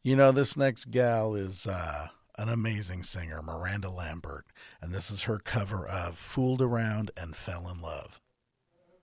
This next gal is an amazing singer, Miranda Lambert, and this is her cover of Fooled Around and Fell in Love.